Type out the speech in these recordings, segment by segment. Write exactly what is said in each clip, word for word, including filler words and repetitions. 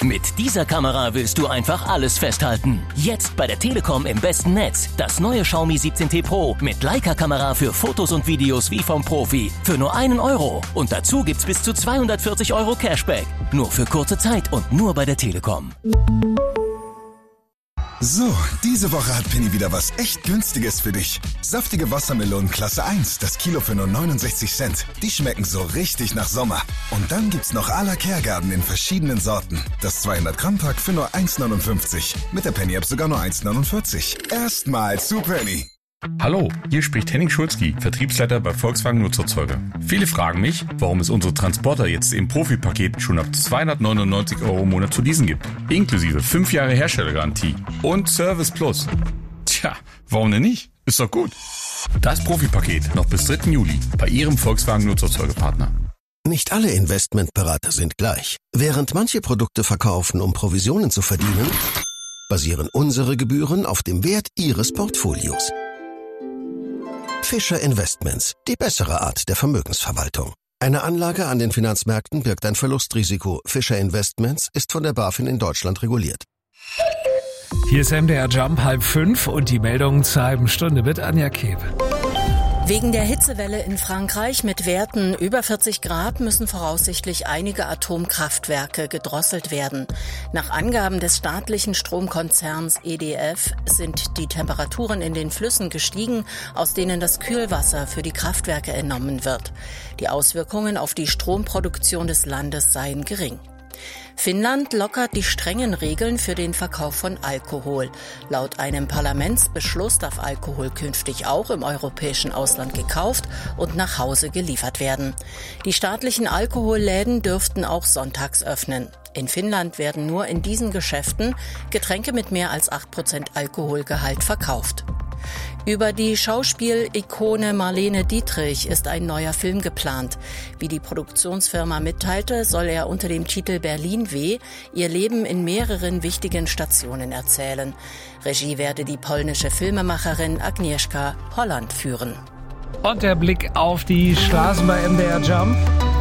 Mit dieser Kamera willst du einfach alles festhalten. Jetzt bei der Telekom im besten Netz. Das neue Xiaomi siebzehn T Pro mit Leica-Kamera für Fotos und Videos wie vom Profi. Für nur einen Euro. Und dazu gibt's bis zu zweihundertvierzig Euro Cashback. Nur für kurze Zeit und nur bei der Telekom. So, diese Woche hat Penny wieder was echt Günstiges für dich. Saftige Wassermelonen Klasse eins, das Kilo für nur neunundsechzig Cent. Die schmecken so richtig nach Sommer. Und dann gibt's noch à la Kergarten in verschiedenen Sorten. Das zweihundert Gramm Pack für nur eins neunundfünfzig. Mit der Penny App sogar nur eins neunundvierzig. Erstmal zu Penny. Hallo, hier spricht Henning Schulzki, Vertriebsleiter bei Volkswagen Nutzerzeuger. Viele fragen mich, warum es unsere Transporter jetzt im Profi-Paket schon ab zweihundertneunundneunzig Euro im Monat zu leasen gibt. Inklusive fünf Jahre Herstellergarantie und Service Plus. Tja, warum denn nicht? Ist doch gut. Das Profi-Paket noch bis dritten Juli bei Ihrem Volkswagen Nutzerzeugerpartner. Nicht alle Investmentberater sind gleich. Während manche Produkte verkaufen, um Provisionen zu verdienen, basieren unsere Gebühren auf dem Wert Ihres Portfolios. Fischer Investments, die bessere Art der Vermögensverwaltung. Eine Anlage an den Finanzmärkten birgt ein Verlustrisiko. Fischer Investments ist von der BaFin in Deutschland reguliert. Hier ist M D R Jump halb fünf und die Meldung zur halben Stunde mit Anja Kebe. Wegen der Hitzewelle in Frankreich mit Werten über vierzig Grad müssen voraussichtlich einige Atomkraftwerke gedrosselt werden. Nach Angaben des staatlichen Stromkonzerns E D F sind die Temperaturen in den Flüssen gestiegen, aus denen das Kühlwasser für die Kraftwerke entnommen wird. Die Auswirkungen auf die Stromproduktion des Landes seien gering. Finnland lockert die strengen Regeln für den Verkauf von Alkohol. Laut einem Parlamentsbeschluss darf Alkohol künftig auch im europäischen Ausland gekauft und nach Hause geliefert werden. Die staatlichen Alkoholläden dürften auch sonntags öffnen. In Finnland werden nur in diesen Geschäften Getränke mit mehr als acht Prozent Alkoholgehalt verkauft. Über die Schauspielikone Marlene Dietrich ist ein neuer Film geplant. Wie die Produktionsfirma mitteilte, soll er unter dem Titel Berlin W. ihr Leben in mehreren wichtigen Stationen erzählen. Regie werde die polnische Filmemacherin Agnieszka Holland führen. Und der Blick auf die Straßen bei M D R Jump.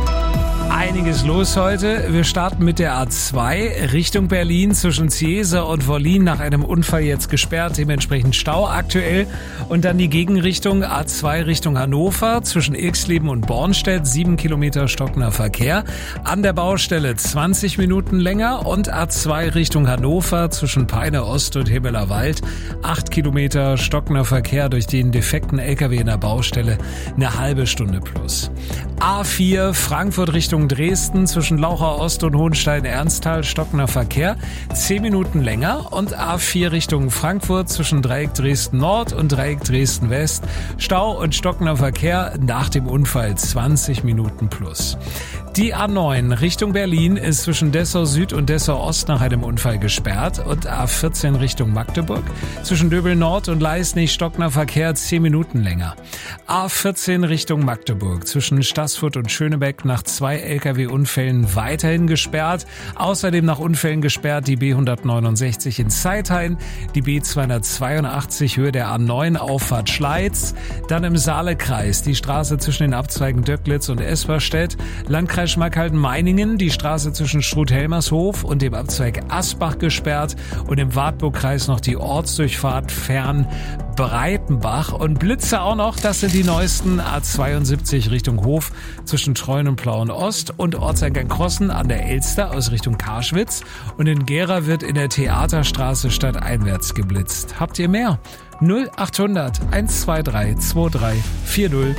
Einiges los heute. Wir starten mit der A zwei Richtung Berlin zwischen Ziese und Wollin, nach einem Unfall jetzt gesperrt, dementsprechend Stau aktuell. Und dann die Gegenrichtung A zwei Richtung Hannover zwischen Ilksleben und Bornstedt, sieben Kilometer stockender Verkehr. An der Baustelle zwanzig Minuten länger und A zwei Richtung Hannover zwischen Peine Ost und Himmelerwald, acht Kilometer stockender Verkehr durch den defekten L K W in der Baustelle, eine halbe Stunde plus. A vier Frankfurt Richtung Dresden zwischen Lauchau Ost und Hohenstein-Ernsthal stockender Verkehr, zehn Minuten länger. Und A vier Richtung Frankfurt zwischen Dreieck Dresden Nord und Dreieck Dresden West, Stau und stockender Verkehr nach dem Unfall zwanzig Minuten plus. Die A neun Richtung Berlin ist zwischen Dessau Süd und Dessau Ost nach einem Unfall gesperrt und A vierzehn Richtung Magdeburg zwischen Döbel Nord und Leisnig stockender Verkehr zehn Minuten länger. A vierzehn Richtung Magdeburg zwischen Staßfurt und Schönebeck nach zwei L K W-Unfällen weiterhin gesperrt. Außerdem nach Unfällen gesperrt die B hundertneunundsechzig in Zeithain, die B zweihundertzweiundachtzig Höhe der A neun Auffahrt Schleiz, dann im Saalekreis die Straße zwischen den Abzweigen Döcklitz und Esperstedt, Landkreis Schmalkalden-Meiningen, die Straße zwischen Struth-Helmershof und dem Abzweig Asbach gesperrt und im Wartburgkreis noch die Ortsdurchfahrt Fern Breitenbach und Blitze auch noch, das sind die neuesten. A zweiundsiebzig Richtung Hof zwischen Treuen und Plauen Ost und Ortseingang Krossen an der Elster aus Richtung Karschwitz und in Gera wird in der Theaterstraße stadteinwärts geblitzt. Habt ihr mehr? null achthundert eins zwei drei zwei drei vier null.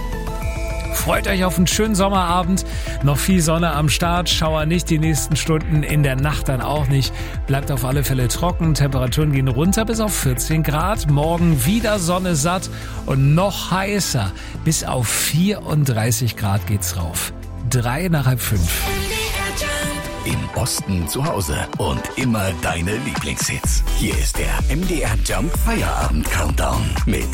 Freut euch auf einen schönen Sommerabend. Noch viel Sonne am Start. Schauer nicht die nächsten Stunden. In der Nacht dann auch nicht. Bleibt auf alle Fälle trocken. Temperaturen gehen runter bis auf vierzehn Grad. Morgen wieder Sonne satt und noch heißer. Bis auf vierunddreißig Grad geht's rauf. Drei nach halb fünf. Im Osten zu Hause und immer deine Lieblingshits. Hier ist der M D R Jump Feierabend Countdown mit